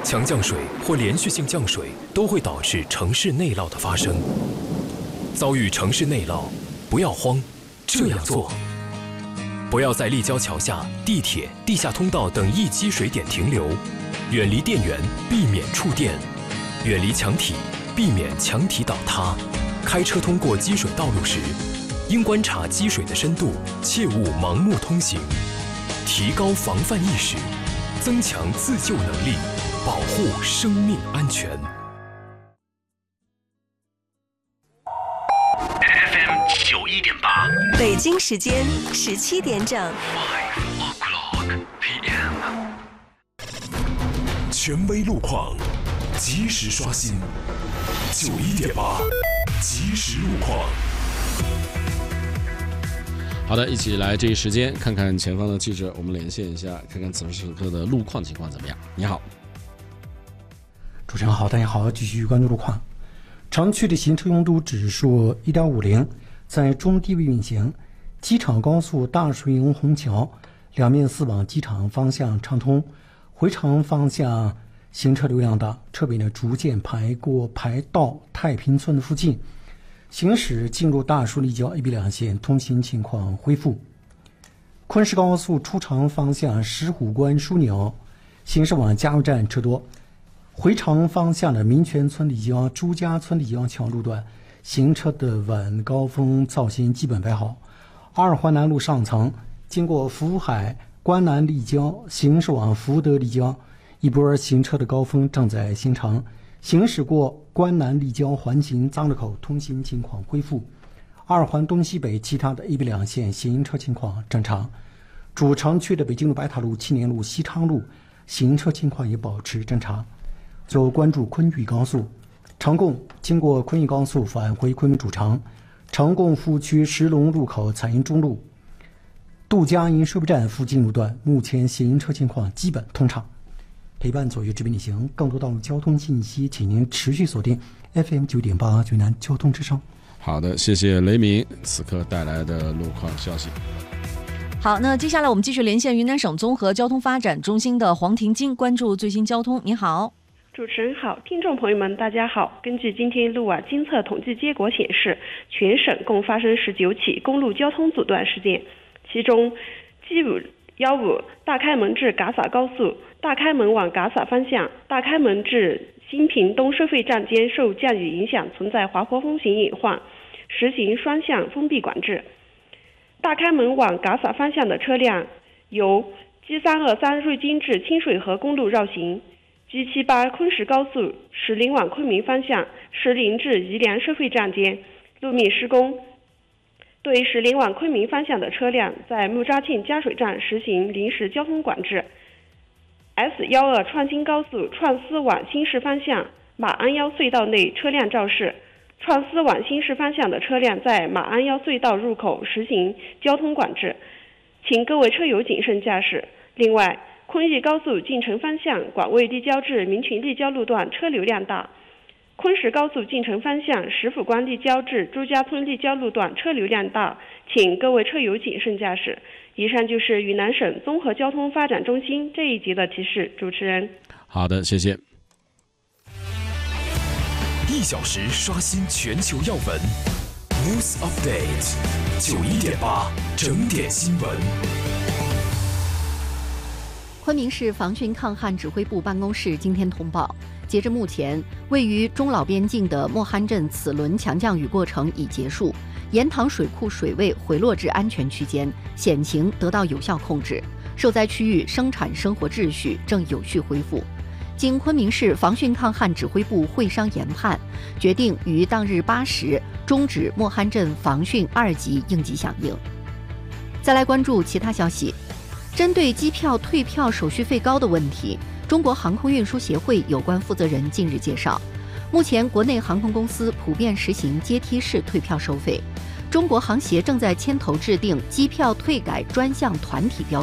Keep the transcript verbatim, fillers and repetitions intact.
强降水或连续性降水都会导致城市内涝的发生。遭遇城市内涝，不要慌，这样做：不要在立交桥下、地铁、地下通道等易积水点停留，远离电源，避免触电；远离墙体，避免墙体倒塌。开车通过积水道路时，应观察积水的深度，切勿盲目通行。提高防范意识，增强自救能力，保护生命安全。 F M 九一点八， 北京时间十七点整。 Five o'clock P M。 权威路况，及时刷新。九一点八，及时路况。 好的，一起来这一时间看看前方的记者，我们连线一下，看看此时此刻的路况情况怎么样。你好， 主持人好，大家好，继续关注路况。城区的行车拥堵指数 一点五零， 在中低位运行。机场高速大水营虹桥两面四往机场方向畅通，回程方向行车流量大，车尾呢逐渐排过排到太平村的附近。行驶进入大树立交 A B 两线，通行情况恢复。昆石高速出城方向石虎关枢纽，行驶往加油站车多。回程方向的民权村立交、朱家村立交桥路段，行车的晚高峰造型基本摆好。二环南路上层经过福海关南立交，行驶往福德立交，一波行车的高峰正在形成。行驶过关南立交环形匝路口，通行情况恢复。二环东西北其他的 A B 两线行车情况正常。主城区的北京路、白塔路、青年路、西昌路行车情况也保持正常。最后关注昆玉高速，成贡经过昆玉高速返回昆明主城，成贡服务区石龙路口彩云中路、杜家营水北站附近路段，目前行车情况基本通畅。陪伴左右指边旅行，更多道路交通信息，请您持续锁定 F M 九点八九南交通之声。 好的，谢谢雷鸣此刻带来的路况消息。 好，那接下来我们继续连线云南省综合交通发展中心的黄婷晶，关注最新交通。你好。 主持人好，听众朋友们大家好。根据今天路网监测统计结果显示，全省共发生十九起公路交通阻断事件，其中 G 五一五大开门至嘎洒高速、大开门往嘎洒方向、大开门至新平东收费站间受降雨影响存在滑坡风险隐患，实行双向封闭管制。大开门往嘎洒方向的车辆由 G 三二三瑞金至清水河公路绕行， G 七八昆石高速石林往昆明方向石林至宜良收费站间路面施工，对石林往昆明方向的车辆在木扎庆加水站实行临时交通管制。 S 一二创新高速创思往新市方向马鞍腰隧道内车辆肇事，创思往新市方向的车辆在马鞍腰隧道入口实行交通管制，请各位车友谨慎驾驶。另外，昆玉高速进城方向广卫立交至民群立交路段车流量大，昆石高速进城方向石府关立交至朱家村立交路段车流量大，请各位车友谨慎驾驶。以上就是云南省综合交通发展中心这一节的提示。主持人好的，谢谢。 一小时刷新全球要闻 News Update 九一点八整点新闻。 昆明市防汛抗旱指挥部办公室今天通报，截至目前，位于中老边境的莫罕镇此轮强降雨过程已结束，盐塘水库水位回落至安全区间，险情得到有效控制，受灾区域生产生活秩序正有序恢复。经昆明市防汛抗旱指挥部会商研判，决定于当日八时终止莫罕镇防汛二级应急响应。再来关注其他消息。针对机票退票手续费高的问题，中国航空运输协会有关负责人近日介绍，目前国内航空公司普遍实行阶梯式退票收费，中国航协正在牵头制定机票退改专项团体标准。